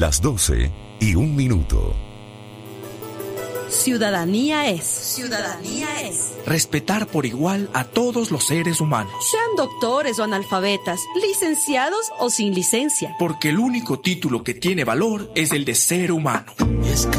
Las 12:01. Ciudadanía es. Ciudadanía es respetar por igual a todos los seres humanos. Sean doctores o analfabetas, licenciados o sin licencia. Porque el único título que tiene valor es el de ser humano. Es que